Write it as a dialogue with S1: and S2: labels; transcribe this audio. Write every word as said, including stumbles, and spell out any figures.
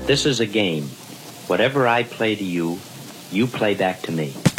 S1: This is a game. Whatever I play to you, you play back to me.